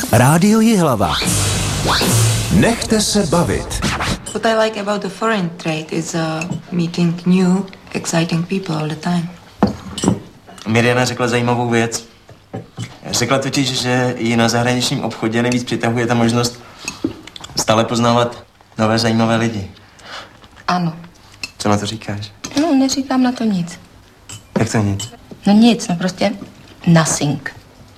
Rádio Jihlava. Nechte se bavit. What I like about the foreign trade is meeting new, exciting people all the time. Mirjana řekla zajímavou věc. Řekla totiž, že ji na zahraničním obchodě nejvíc přitahuje ta možnost stále poznávat nové zajímavé lidi. Ano. Co na to říkáš? No, neříkám na to nic. Jak to nic? No nic, no prostě nothing.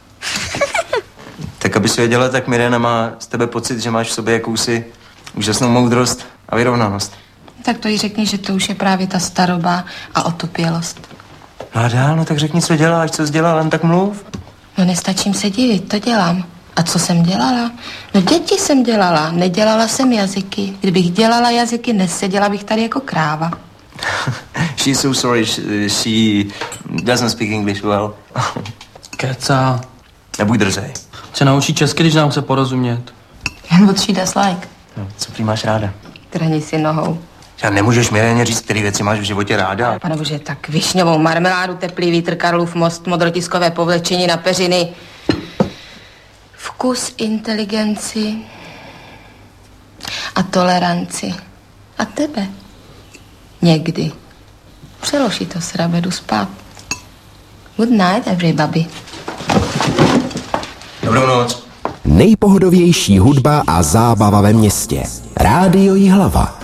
Tak aby si věděla, tak Mirjana má z tebe pocit, že máš v sobě jakousi úžasnou moudrost a vyrovnanost. Tak to jí řekni, že to už je právě ta staroba a otupělost. No a dál, no tak řekni, co děláš, co jsi dělala, jen tak mluv. No nestačím se divit, to dělám. A co jsem dělala? No děti jsem dělala, nedělala jsem jazyky. Kdybych dělala jazyky, neseděla bych tady jako kráva. She's so sorry, she doesn't speak English well. Keca. Nebuď drzej. Se naučí česky, když nám chce porozumět. And what she does like? No, co prý máš ráda? Trhni si nohou. Já nemůžeš Mirjaně říct, který věci máš v životě ráda. Panebože, tak višňovou marmeládu, teplý vítr, Karlův most, modrotiskové povlečení na peřiny. Vkus, inteligenci a toleranci. A tebe. Někdy. Přeloží to srabe, jdu spát. Good night, everybody. Dobrou noc. Nejpohodovější hudba a zábava ve městě. Rádio Jihlava.